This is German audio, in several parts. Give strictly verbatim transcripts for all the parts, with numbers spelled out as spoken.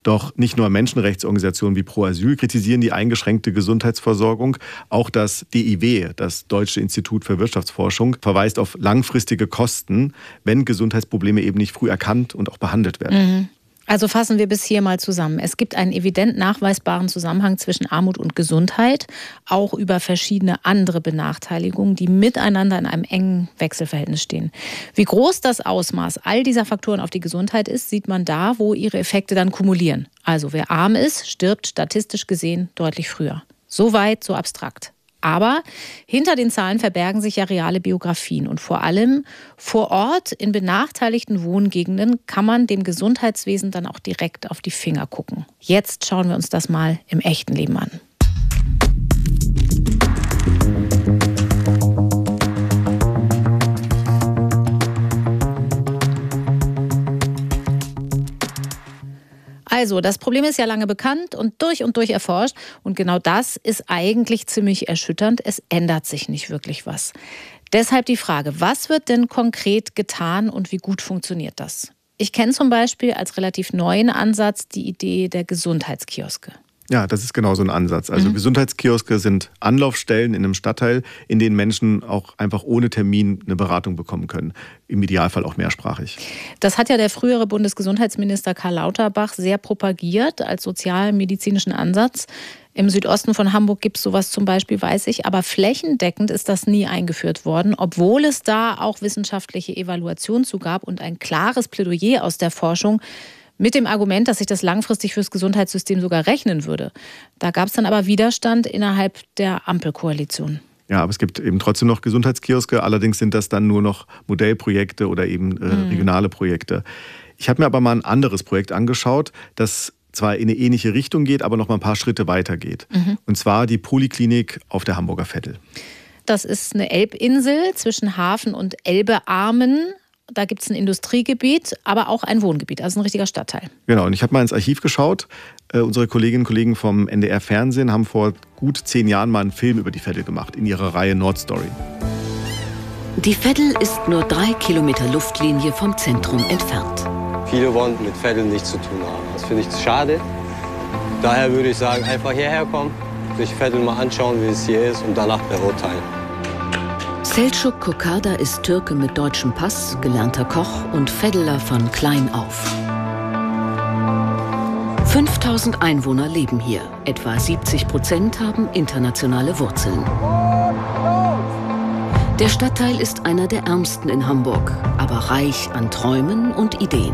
Doch nicht nur Menschenrechtsorganisationen wie Pro Asyl kritisieren die eingeschränkte Gesundheitsversorgung. Auch das D I W, das Deutsche Institut für Wirtschaftsforschung, verweist auf langfristige Kosten, wenn Gesundheitsprobleme eben nicht früh erkannt und auch behandelt werden. Mhm. Also fassen wir bis hier mal zusammen. Es gibt einen evident nachweisbaren Zusammenhang zwischen Armut und Gesundheit, auch über verschiedene andere Benachteiligungen, die miteinander in einem engen Wechselverhältnis stehen. Wie groß das Ausmaß all dieser Faktoren auf die Gesundheit ist, sieht man da, wo ihre Effekte dann kumulieren. Also wer arm ist, stirbt statistisch gesehen deutlich früher. So weit, so abstrakt. Aber hinter den Zahlen verbergen sich ja reale Biografien. Und vor allem vor Ort in benachteiligten Wohngegenden kann man dem Gesundheitswesen dann auch direkt auf die Finger gucken. Jetzt schauen wir uns das mal im echten Leben an. Also, das Problem ist ja lange bekannt und durch und durch erforscht. Und genau das ist eigentlich ziemlich erschütternd. Es ändert sich nicht wirklich was. Deshalb die Frage, was wird denn konkret getan und wie gut funktioniert das? Ich kenne zum Beispiel als relativ neuen Ansatz die Idee der Gesundheitskioske. Ja, das ist genau so ein Ansatz. Also Mhm. Gesundheitskioske sind Anlaufstellen in einem Stadtteil, in denen Menschen auch einfach ohne Termin eine Beratung bekommen können. Im Idealfall auch mehrsprachig. Das hat ja der frühere Bundesgesundheitsminister Karl Lauterbach sehr propagiert als sozialmedizinischen Ansatz. Im Südosten von Hamburg gibt es sowas zum Beispiel, weiß ich. Aber flächendeckend ist das nie eingeführt worden, obwohl es da auch wissenschaftliche Evaluation zu gab und ein klares Plädoyer aus der Forschung mit dem Argument, dass sich das langfristig fürs Gesundheitssystem sogar rechnen würde. Da gab es dann aber Widerstand innerhalb der Ampelkoalition. Ja, aber es gibt eben trotzdem noch Gesundheitskioske. Allerdings sind das dann nur noch Modellprojekte oder eben äh, Mhm. regionale Projekte. Ich habe mir aber mal ein anderes Projekt angeschaut, das zwar in eine ähnliche Richtung geht, aber noch mal ein paar Schritte weiter geht. Mhm. Und zwar die Poliklinik auf der Hamburger Veddel. Das ist eine Elbinsel zwischen Hafen und Elbearmen. Da gibt es ein Industriegebiet, aber auch ein Wohngebiet, also ein richtiger Stadtteil. Genau, und ich habe mal ins Archiv geschaut. Äh, unsere Kolleginnen und Kollegen vom N D R Fernsehen haben vor gut zehn Jahren mal einen Film über die Veddel gemacht, in ihrer Reihe Nordstory. Die Veddel ist nur drei Kilometer Luftlinie vom Zentrum entfernt. Viele wollen mit Veddel nichts zu tun haben. Das finde ich schade. Daher würde ich sagen, einfach hierher kommen, sich Veddel mal anschauen, wie es hier ist und danach beurteilen. Selçuk Kokarda ist Türke mit deutschem Pass, gelernter Koch und Veddeler von klein auf. fünftausend Einwohner leben hier. Etwa siebzig Prozent haben internationale Wurzeln. Der Stadtteil ist einer der ärmsten in Hamburg, aber reich an Träumen und Ideen.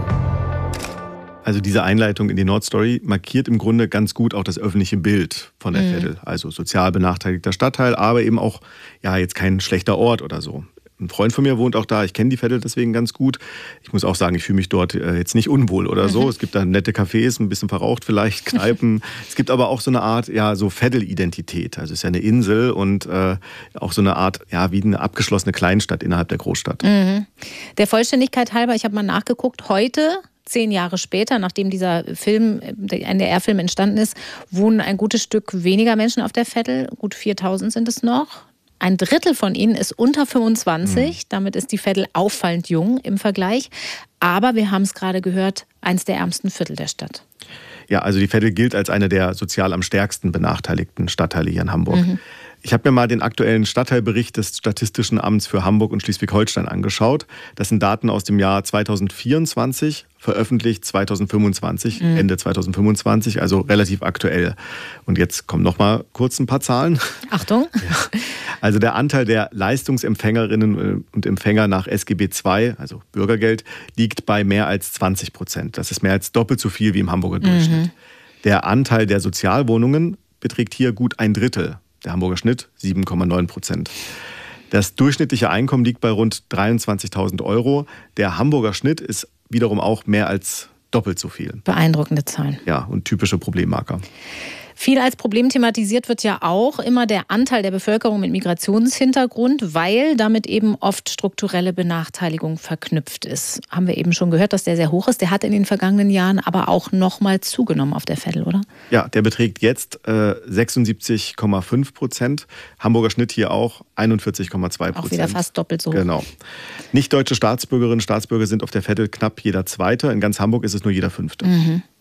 Also diese Einleitung in die Nordstory markiert im Grunde ganz gut auch das öffentliche Bild von der Mhm. Veddel. Also sozial benachteiligter Stadtteil, aber eben auch ja jetzt kein schlechter Ort oder so. Ein Freund von mir wohnt auch da, ich kenne die Veddel deswegen ganz gut. Ich muss auch sagen, ich fühle mich dort äh, jetzt nicht unwohl oder so. Mhm. Es gibt da nette Cafés, ein bisschen verraucht vielleicht, Kneipen. Es gibt aber auch so eine Art, ja, so Veddel-Identität. Also es ist ja eine Insel und äh, auch so eine Art, ja, wie eine abgeschlossene Kleinstadt innerhalb der Großstadt. Mhm. Der Vollständigkeit halber, ich habe mal nachgeguckt, heute, zehn Jahre später, nachdem dieser Film, der N D R-Film entstanden ist, wohnen ein gutes Stück weniger Menschen auf der Veddel. Gut viertausend sind es noch. Ein Drittel von ihnen ist unter fünfundzwanzig. Mhm. Damit ist die Veddel auffallend jung im Vergleich. Aber wir haben es gerade gehört, eins der ärmsten Viertel der Stadt. Ja, also die Veddel gilt als eine der sozial am stärksten benachteiligten Stadtteile hier in Hamburg. Mhm. Ich habe mir mal den aktuellen Stadtteilbericht des Statistischen Amts für Hamburg und Schleswig-Holstein angeschaut. Das sind Daten aus dem Jahr zweitausendvierundzwanzig, veröffentlicht zweitausendfünfundzwanzig, mhm. Ende zweitausendfünfundzwanzig, also relativ aktuell. Und jetzt kommen noch mal kurz ein paar Zahlen. Achtung. Ja. Also der Anteil der Leistungsempfängerinnen und Empfänger nach S G B zwei, also Bürgergeld, liegt bei mehr als zwanzig Prozent. Das ist mehr als doppelt so viel wie im Hamburger Durchschnitt. Mhm. Der Anteil der Sozialwohnungen beträgt hier gut ein Drittel. Der Hamburger Schnitt sieben Komma neun Prozent. Das durchschnittliche Einkommen liegt bei rund dreiundzwanzigtausend Euro. Der Hamburger Schnitt ist wiederum auch mehr als doppelt so viel. Beeindruckende Zahlen. Ja, und typische Problemmarker. Viel als Problem thematisiert wird ja auch immer der Anteil der Bevölkerung mit Migrationshintergrund, weil damit eben oft strukturelle Benachteiligung verknüpft ist. Haben wir eben schon gehört, dass der sehr hoch ist. Der hat in den vergangenen Jahren aber auch noch mal zugenommen auf der Veddel, oder? Ja, der beträgt jetzt äh, sechsundsiebzig Komma fünf Prozent. Hamburger Schnitt hier auch einundvierzig Komma zwei Prozent. Auch wieder fast doppelt so hoch. Genau. Nicht deutsche Staatsbürgerinnen und Staatsbürger sind auf der Veddel knapp jeder Zweite. In ganz Hamburg ist es nur jeder Fünfte. Mhm.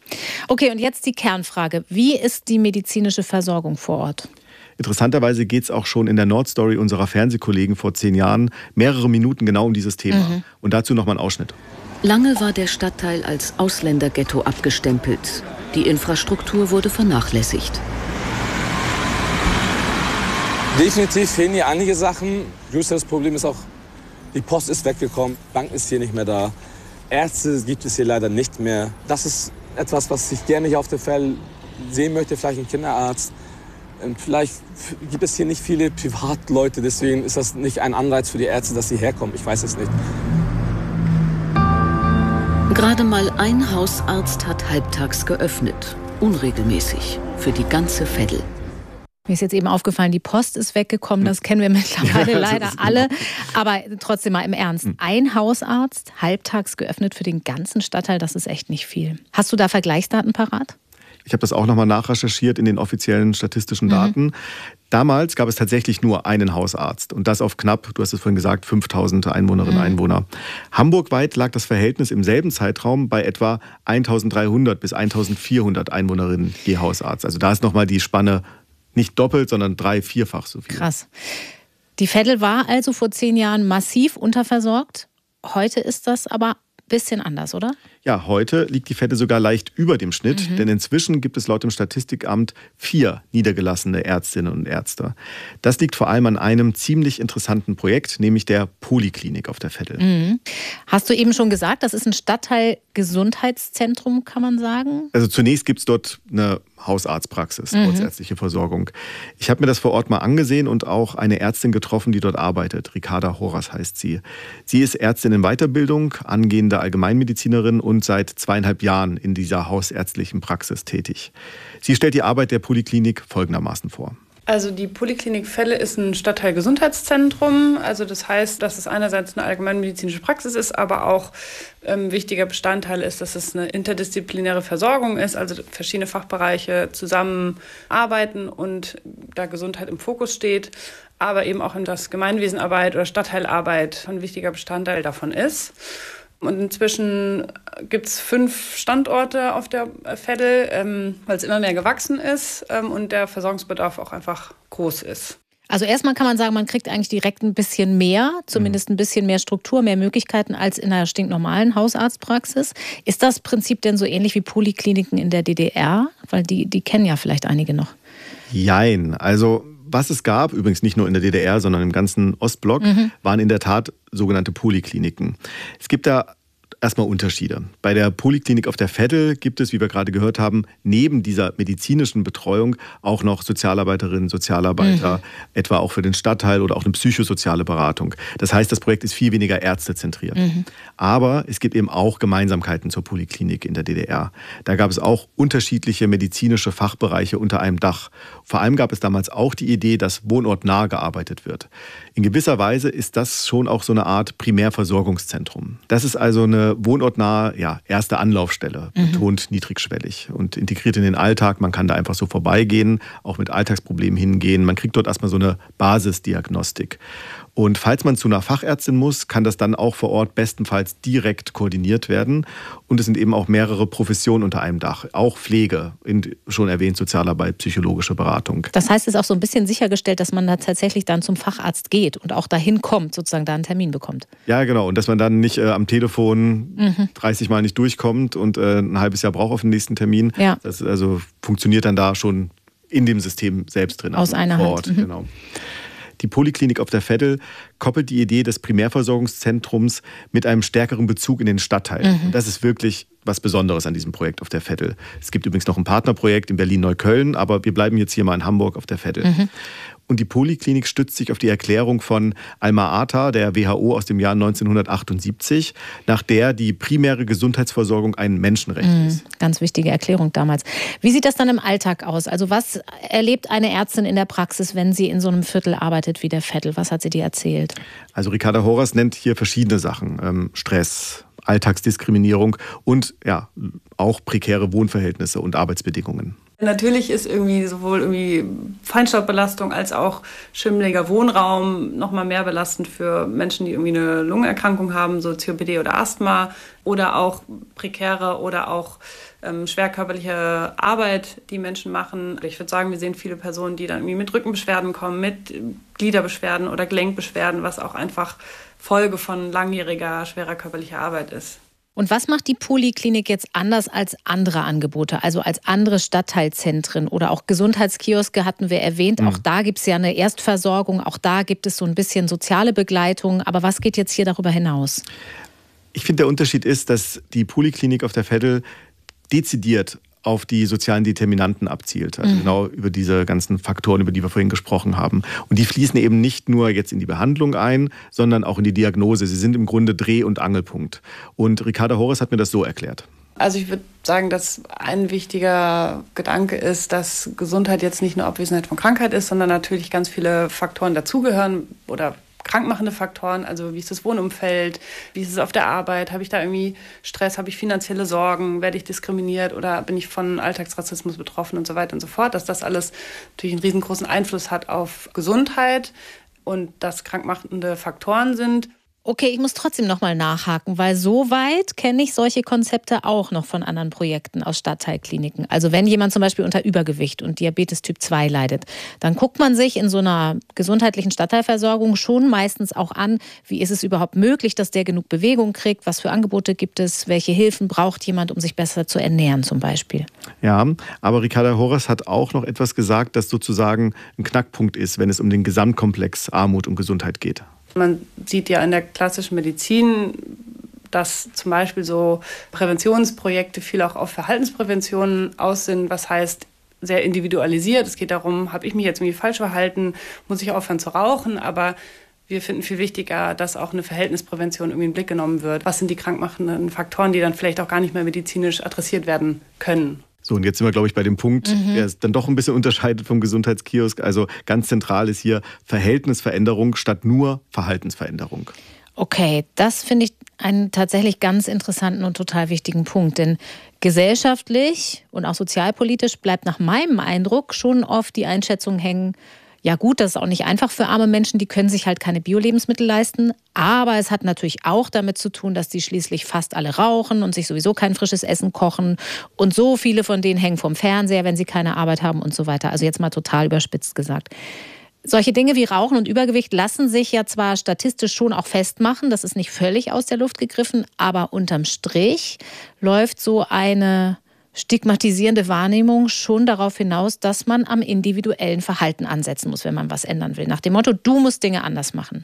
Okay, und jetzt die Kernfrage. Wie ist die medizinische Versorgung vor Ort? Interessanterweise geht es auch schon in der Nordstory unserer Fernsehkollegen vor zehn Jahren mehrere Minuten genau um dieses Thema. Mhm. Und dazu nochmal ein Ausschnitt. Lange war der Stadtteil als Ausländerghetto abgestempelt. Die Infrastruktur wurde vernachlässigt. Definitiv fehlen hier einige Sachen. Größeres Problem ist auch, die Post ist weggekommen, Bank ist hier nicht mehr da. Ärzte gibt es hier leider nicht mehr. Das ist etwas, was ich gerne hier auf der Fell sehen möchte, vielleicht ein Kinderarzt. Und vielleicht gibt es hier nicht viele Privatleute, deswegen ist das nicht ein Anreiz für die Ärzte, dass sie herkommen. Ich weiß es nicht. Gerade mal ein Hausarzt hat halbtags geöffnet. Unregelmäßig. Für die ganze Veddel. Mir ist jetzt eben aufgefallen, die Post ist weggekommen, das kennen wir mittlerweile ja, leider alle. Aber trotzdem mal im Ernst. Ein Hausarzt, halbtags geöffnet für den ganzen Stadtteil, das ist echt nicht viel. Hast du da Vergleichsdaten parat? Ich habe das auch nochmal nachrecherchiert in den offiziellen statistischen Daten. Mhm. Damals gab es tatsächlich nur einen Hausarzt und das auf knapp, du hast es vorhin gesagt, fünftausend Einwohnerinnen und mhm. Einwohner. Hamburgweit lag das Verhältnis im selben Zeitraum bei etwa eintausenddreihundert bis eintausendvierhundert Einwohnerinnen je Hausarzt. Also da ist nochmal die Spanne nicht doppelt, sondern drei-, vierfach so viel. Krass. Die Veddel war also vor zehn Jahren massiv unterversorgt. Heute ist das aber ein bisschen anders, oder? Ja, heute liegt die Veddel sogar leicht über dem Schnitt, mhm. denn inzwischen gibt es laut dem Statistikamt vier niedergelassene Ärztinnen und Ärzte. Das liegt vor allem an einem ziemlich interessanten Projekt, nämlich der Poliklinik auf der Veddel. Mhm. Hast du eben schon gesagt, das ist ein Stadtteil-Gesundheitszentrum, kann man sagen? Also zunächst gibt es dort eine Hausarztpraxis, mhm. hausärztliche Versorgung. Ich habe mir das vor Ort mal angesehen und auch eine Ärztin getroffen, die dort arbeitet. Ricarda Horas heißt sie. Sie ist Ärztin in Weiterbildung, angehende Allgemeinmedizinerin und seit zweieinhalb Jahren in dieser hausärztlichen Praxis tätig. Sie stellt die Arbeit der Poliklinik folgendermaßen vor. Also die Poliklinik Veddel ist ein Stadtteil-Gesundheitszentrum. Also das heißt, dass es einerseits eine allgemeinmedizinische Praxis ist, aber auch ähm, wichtiger Bestandteil ist, dass es eine interdisziplinäre Versorgung ist, also verschiedene Fachbereiche zusammenarbeiten und da Gesundheit im Fokus steht, aber eben auch in das Gemeinwesenarbeit oder Stadtteilarbeit ein wichtiger Bestandteil davon ist. Und inzwischen gibt es fünf Standorte auf der Veddel, ähm, weil es immer mehr gewachsen ist ähm, und der Versorgungsbedarf auch einfach groß ist. Also erstmal kann man sagen, man kriegt eigentlich direkt ein bisschen mehr, zumindest ein bisschen mehr Struktur, mehr Möglichkeiten als in einer stinknormalen Hausarztpraxis. Ist das Prinzip denn so ähnlich wie Polikliniken in der D D R? Weil die, die kennen ja vielleicht einige noch. Jein, also was es gab, übrigens nicht nur in der D D R, sondern im ganzen Ostblock, mhm. waren in der Tat sogenannte Polikliniken. Es gibt da erstmal Unterschiede. Bei der Poliklinik auf der Veddel gibt es, wie wir gerade gehört haben, neben dieser medizinischen Betreuung auch noch Sozialarbeiterinnen, Sozialarbeiter, mhm. etwa auch für den Stadtteil oder auch eine psychosoziale Beratung. Das heißt, das Projekt ist viel weniger ärztezentriert. Mhm. Aber es gibt eben auch Gemeinsamkeiten zur Poliklinik in der D D R. Da gab es auch unterschiedliche medizinische Fachbereiche unter einem Dach. Vor allem gab es damals auch die Idee, dass wohnortnah gearbeitet wird. In gewisser Weise ist das schon auch so eine Art Primärversorgungszentrum. Das ist also eine wohnortnahe ja, erste Anlaufstelle, mhm. betont niedrigschwellig und integriert in den Alltag. Man kann da einfach so vorbeigehen, auch mit Alltagsproblemen hingehen. Man kriegt dort erstmal so eine Basisdiagnostik. Und falls man zu einer Fachärztin muss, kann das dann auch vor Ort bestenfalls direkt koordiniert werden. Und es sind eben auch mehrere Professionen unter einem Dach. Auch Pflege, schon erwähnt, Sozialarbeit, psychologische Beratung. Das heißt, es ist auch so ein bisschen sichergestellt, dass man da tatsächlich dann zum Facharzt geht und auch dahin kommt, sozusagen da einen Termin bekommt. Ja, genau. Und dass man dann nicht äh, am Telefon mhm. dreißig Mal nicht durchkommt und äh, ein halbes Jahr braucht auf den nächsten Termin. Ja. Das also funktioniert dann da schon in dem System selbst drin. Aus also einer vor Hand. Ort, mhm. genau. Die Poliklinik auf der Veddel koppelt die Idee des Primärversorgungszentrums mit einem stärkeren Bezug in den Stadtteil. Mhm. Und das ist wirklich was Besonderes an diesem Projekt auf der Veddel. Es gibt übrigens noch ein Partnerprojekt in Berlin-Neukölln, aber wir bleiben jetzt hier mal in Hamburg auf der Veddel. Mhm. Und die Poliklinik stützt sich auf die Erklärung von Alma-Ata, der W H O aus dem Jahr neunzehnhundertachtundsiebzig, nach der die primäre Gesundheitsversorgung ein Menschenrecht mhm, ist. Ganz wichtige Erklärung damals. Wie sieht das dann im Alltag aus? Also was erlebt eine Ärztin in der Praxis, wenn sie in so einem Viertel arbeitet wie der Veddel? Was hat sie dir erzählt? Also Ricarda Horas nennt hier verschiedene Sachen. Ähm, Stress, Alltagsdiskriminierung und ja, auch prekäre Wohnverhältnisse und Arbeitsbedingungen. Natürlich ist irgendwie sowohl irgendwie Feinstaubbelastung als auch schimmeliger Wohnraum nochmal mehr belastend für Menschen, die irgendwie eine Lungenerkrankung haben, so C O P D oder Asthma, oder auch prekäre oder auch ähm, schwerkörperliche Arbeit, die Menschen machen. Ich würde sagen, wir sehen viele Personen, die dann irgendwie mit Rückenbeschwerden kommen, mit Gliederbeschwerden oder Gelenkbeschwerden, was auch einfach Folge von langjähriger schwerer körperlicher Arbeit ist. Und was macht die Poliklinik jetzt anders als andere Angebote, also als andere Stadtteilzentren oder auch Gesundheitskioske hatten wir erwähnt. Mhm. Auch da gibt es ja eine Erstversorgung, auch da gibt es so ein bisschen soziale Begleitung. Aber was geht jetzt hier darüber hinaus? Ich finde, der Unterschied ist, dass die Poliklinik auf der Veddel dezidiert auf die sozialen Determinanten abzielt. Also mhm. genau über diese ganzen Faktoren, über die wir vorhin gesprochen haben. Und die fließen eben nicht nur jetzt in die Behandlung ein, sondern auch in die Diagnose. Sie sind im Grunde Dreh- und Angelpunkt. Und Ricarda Horres hat mir das so erklärt. Also ich würde sagen, dass ein wichtiger Gedanke ist, dass Gesundheit jetzt nicht nur Abwesenheit von Krankheit ist, sondern natürlich ganz viele Faktoren dazugehören oder krankmachende Faktoren, also wie ist das Wohnumfeld, wie ist es auf der Arbeit, habe ich da irgendwie Stress, habe ich finanzielle Sorgen, werde ich diskriminiert oder bin ich von Alltagsrassismus betroffen und so weiter und so fort, dass das alles natürlich einen riesengroßen Einfluss hat auf Gesundheit und dass krankmachende Faktoren sind. Okay, ich muss trotzdem noch mal nachhaken, weil soweit kenne ich solche Konzepte auch noch von anderen Projekten aus Stadtteilkliniken. Also wenn jemand zum Beispiel unter Übergewicht und Diabetes Typ zwei leidet, dann guckt man sich in so einer gesundheitlichen Stadtteilversorgung schon meistens auch an, wie ist es überhaupt möglich, dass der genug Bewegung kriegt, was für Angebote gibt es, welche Hilfen braucht jemand, um sich besser zu ernähren zum Beispiel. Ja, aber Ricarda Horres hat auch noch etwas gesagt, das sozusagen ein Knackpunkt ist, wenn es um den Gesamtkomplex Armut und Gesundheit geht. Man sieht ja in der klassischen Medizin, dass zum Beispiel so Präventionsprojekte viel auch auf Verhaltensprävention aus sind, was heißt sehr individualisiert. Es geht darum, habe ich mich jetzt irgendwie falsch verhalten, muss ich aufhören zu rauchen, aber wir finden viel wichtiger, dass auch eine Verhältnisprävention irgendwie in den Blick genommen wird. Was sind die krankmachenden Faktoren, die dann vielleicht auch gar nicht mehr medizinisch adressiert werden können? So, und jetzt sind wir, glaube ich, bei dem Punkt, mhm. der es dann doch ein bisschen unterscheidet vom Gesundheitskiosk. Also ganz zentral ist hier Verhältnisveränderung statt nur Verhaltensveränderung. Okay, das finde ich einen tatsächlich ganz interessanten und total wichtigen Punkt. Denn gesellschaftlich und auch sozialpolitisch bleibt nach meinem Eindruck schon oft die Einschätzung hängen, ja gut, das ist auch nicht einfach für arme Menschen, die können sich halt keine Bio-Lebensmittel leisten. Aber es hat natürlich auch damit zu tun, dass die schließlich fast alle rauchen und sich sowieso kein frisches Essen kochen. Und so viele von denen hängen vom Fernseher, wenn sie keine Arbeit haben und so weiter. Also jetzt mal total überspitzt gesagt. Solche Dinge wie Rauchen und Übergewicht lassen sich ja zwar statistisch schon auch festmachen, das ist nicht völlig aus der Luft gegriffen, aber unterm Strich läuft so eine stigmatisierende Wahrnehmung schon darauf hinaus, dass man am individuellen Verhalten ansetzen muss, wenn man was ändern will. Nach dem Motto, du musst Dinge anders machen.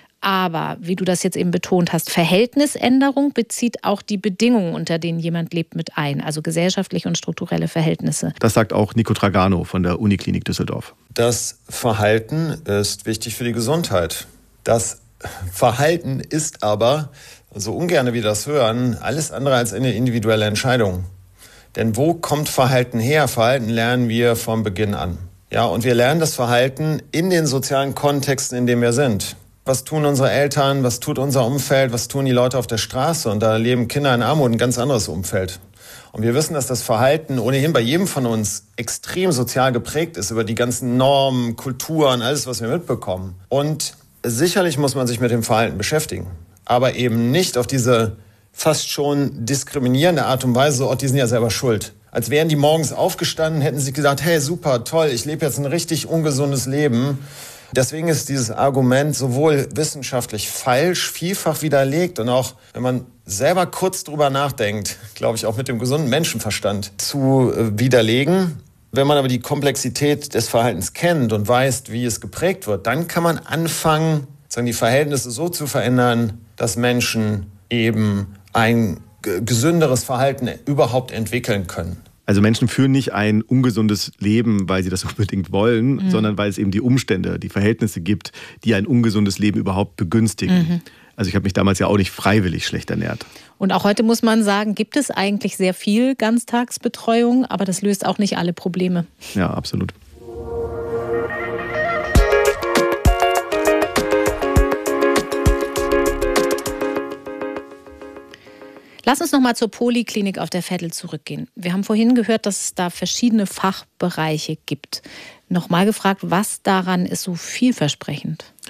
Aber, wie du das jetzt eben betont hast, Verhältnisänderung bezieht auch die Bedingungen, unter denen jemand lebt, mit ein. Also gesellschaftliche und strukturelle Verhältnisse. Das sagt auch Nico Tragano von der Uniklinik Düsseldorf. Das Verhalten ist wichtig für die Gesundheit. Das Verhalten ist aber, so ungern wir das hören, alles andere als eine individuelle Entscheidung. Denn wo kommt Verhalten her? Verhalten lernen wir von Beginn an. Ja, und wir lernen das Verhalten in den sozialen Kontexten, in denen wir sind. Was tun unsere Eltern? Was tut unser Umfeld? Was tun die Leute auf der Straße? Und da leben Kinder in Armut, ein ganz anderes Umfeld. Und wir wissen, dass das Verhalten ohnehin bei jedem von uns extrem sozial geprägt ist über die ganzen Normen, Kulturen, alles, was wir mitbekommen. Und sicherlich muss man sich mit dem Verhalten beschäftigen, aber eben nicht auf diese fast schon diskriminierende Art und Weise, so, oh, die sind ja selber schuld. Als wären die morgens aufgestanden, hätten sie gesagt, hey, super, toll, ich lebe jetzt ein richtig ungesundes Leben. Deswegen ist dieses Argument sowohl wissenschaftlich falsch, vielfach widerlegt und auch, wenn man selber kurz drüber nachdenkt, glaube ich, auch mit dem gesunden Menschenverstand zu äh, widerlegen. Wenn man aber die Komplexität des Verhaltens kennt und weiß, wie es geprägt wird, dann kann man anfangen, sagen, die Verhältnisse so zu verändern, dass Menschen eben ein gesünderes Verhalten überhaupt entwickeln können. Also Menschen führen nicht ein ungesundes Leben, weil sie das unbedingt wollen, mhm. sondern weil es eben die Umstände, die Verhältnisse gibt, die ein ungesundes Leben überhaupt begünstigen. Mhm. Also ich habe mich damals ja auch nicht freiwillig schlecht ernährt. Und auch heute muss man sagen, gibt es eigentlich sehr viel Ganztagsbetreuung, aber das löst auch nicht alle Probleme. Ja, absolut. Lass uns noch mal zur Poliklinik auf der Veddel zurückgehen. Wir haben vorhin gehört, dass es da verschiedene Fachbereiche gibt. Nochmal gefragt, was daran ist so vielversprechend?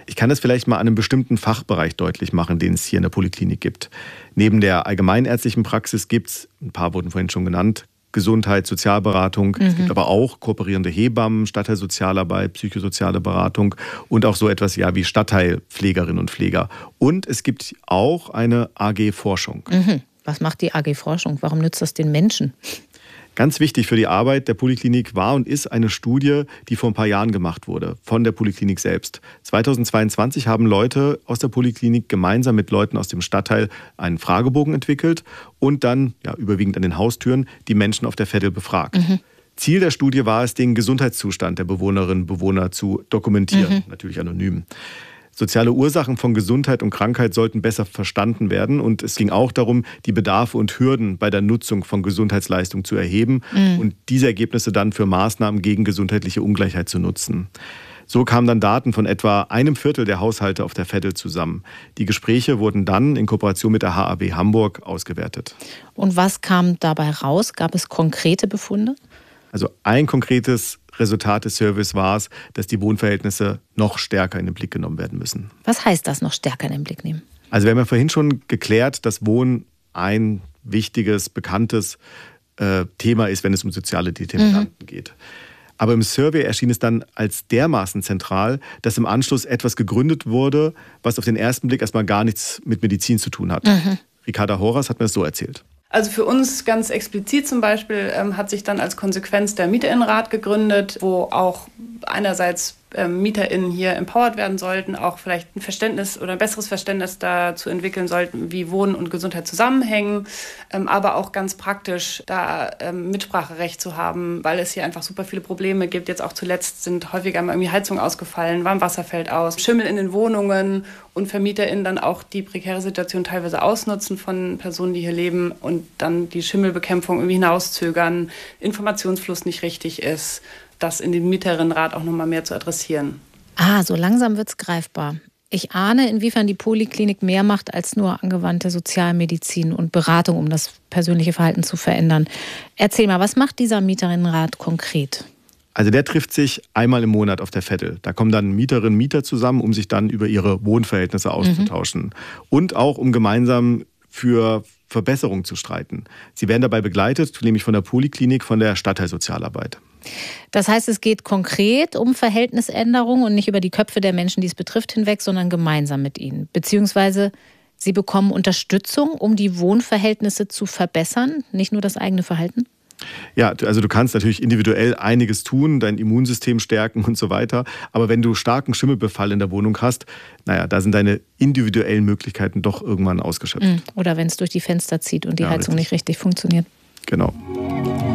Ich kann das vielleicht mal an einem bestimmten Fachbereich deutlich machen, den es hier in der Poliklinik gibt. Neben der allgemeinärztlichen Praxis gibt es, ein paar wurden vorhin schon genannt, Gesundheit, Sozialberatung. Mhm. Es gibt aber auch kooperierende Hebammen, Stadtteilsozialarbeit, psychosoziale Beratung und auch so etwas ja wie Stadtteilpflegerinnen und Pfleger. Und es gibt auch eine A G-Forschung. Mhm. Was macht die A G-Forschung? Warum nützt das den Menschen? Ganz wichtig für die Arbeit der Poliklinik war und ist eine Studie, die vor ein paar Jahren gemacht wurde, von der Poliklinik selbst. zweitausendzweiundzwanzig haben Leute aus der Poliklinik gemeinsam mit Leuten aus dem Stadtteil einen Fragebogen entwickelt und dann, ja, überwiegend an den Haustüren, die Menschen auf der Veddel befragt. Mhm. Ziel der Studie war es, den Gesundheitszustand der Bewohnerinnen und Bewohner zu dokumentieren, mhm. natürlich anonym. Soziale Ursachen von Gesundheit und Krankheit sollten besser verstanden werden. Und es ging auch darum, die Bedarfe und Hürden bei der Nutzung von Gesundheitsleistungen zu erheben mhm. und diese Ergebnisse dann für Maßnahmen gegen gesundheitliche Ungleichheit zu nutzen. So kamen dann Daten von etwa einem Viertel der Haushalte auf der Veddel zusammen. Die Gespräche wurden dann in Kooperation mit der H A W Hamburg ausgewertet. Und was kam dabei raus? Gab es konkrete Befunde? Also ein konkretes Resultat des Surveys war es, dass die Wohnverhältnisse noch stärker in den Blick genommen werden müssen. Was heißt das, noch stärker in den Blick nehmen? Also wir haben ja vorhin schon geklärt, dass Wohnen ein wichtiges, bekanntes äh, Thema ist, wenn es um soziale Determinanten mhm. geht. Aber im Survey erschien es dann als dermaßen zentral, dass im Anschluss etwas gegründet wurde, was auf den ersten Blick erstmal gar nichts mit Medizin zu tun hat. Mhm. Ricarda Horas hat mir das so erzählt. Also für uns ganz explizit zum Beispiel ähm, hat sich dann als Konsequenz der MieterInnenrat gegründet, wo auch einerseits ähm, MieterInnen hier empowered werden sollten, auch vielleicht ein Verständnis oder ein besseres Verständnis dazu entwickeln sollten, wie Wohnen und Gesundheit zusammenhängen, ähm, aber auch ganz praktisch da ähm, Mitspracherecht zu haben, weil es hier einfach super viele Probleme gibt. Jetzt auch zuletzt sind häufiger mal irgendwie Heizung ausgefallen, Warmwasser fällt aus, Schimmel in den Wohnungen und VermieterInnen dann auch die prekäre Situation teilweise ausnutzen von Personen, die hier leben und dann die Schimmelbekämpfung irgendwie hinauszögern, Informationsfluss nicht richtig ist, das in den Mieterinnenrat auch nochmal mehr zu adressieren. Ah, so langsam wird es greifbar. Ich ahne, inwiefern die Poliklinik mehr macht als nur angewandte Sozialmedizin und Beratung, um das persönliche Verhalten zu verändern. Erzähl mal, was macht dieser Mieterinnenrat konkret? Also der trifft sich einmal im Monat auf der Veddel. Da kommen dann Mieterinnen und Mieter zusammen, um sich dann über ihre Wohnverhältnisse auszutauschen. Mhm. Und auch um gemeinsam für Verbesserung zu streiten. Sie werden dabei begleitet, nämlich von der Poliklinik, von der Stadtteilsozialarbeit. Das heißt, es geht konkret um Verhältnisänderung und nicht über die Köpfe der Menschen, die es betrifft, hinweg, sondern gemeinsam mit ihnen. Beziehungsweise sie bekommen Unterstützung, um die Wohnverhältnisse zu verbessern, nicht nur das eigene Verhalten? Ja, also du kannst natürlich individuell einiges tun, dein Immunsystem stärken und so weiter. Aber wenn du starken Schimmelbefall in der Wohnung hast, naja, da sind deine individuellen Möglichkeiten doch irgendwann ausgeschöpft. Oder wenn es durch die Fenster zieht und die ja, Heizung richtig. nicht richtig funktioniert. Genau.